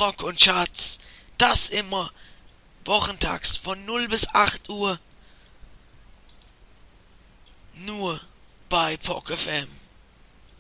Rock und Charts. Das immer wochentags von 0 bis 8 Uhr. Nur bei POC FM.